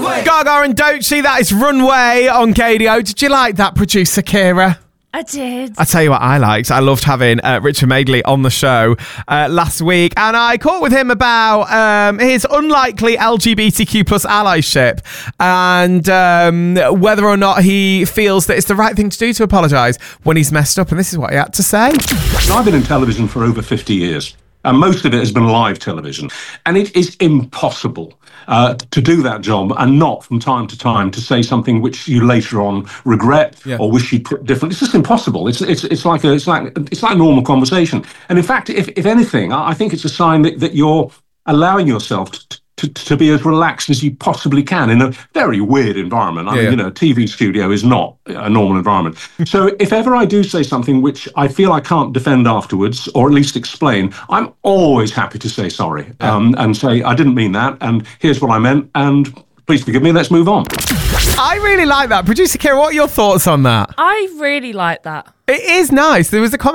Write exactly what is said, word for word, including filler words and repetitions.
Runway. Gaga and Doechii, that is Runway on K D O. Did you like that, producer Kira? I did. I tell you what I liked. I loved having uh, Richard Madeley on the show uh, last week, and I caught with him about um, his unlikely L G B T Q plus allyship and um, whether or not he feels that it's the right thing to do to apologise when he's messed up, and this is what he had to say. I've been in television for over fifty years. And most of it has been live television. And it is impossible uh, to do that job and not, from time to time, to say something which you later on regret yeah. or wish you'd put different. It's just impossible. It's it's it's like a it's like it's like a normal conversation. And in fact, if if anything, I think it's a sign that, that you're allowing yourself to. To, to be as relaxed as you possibly can in a very weird environment. I yeah, mean, yeah. you know, a T V studio is not a normal environment. So if ever I do say something which I feel I can't defend afterwards, or at least explain, I'm always happy to say sorry yeah. um, and say, I didn't mean that, and here's what I meant, and please forgive me, let's move on. I really like that. Producer Kira, what are your thoughts on that? I really like that. It is nice. There was a comment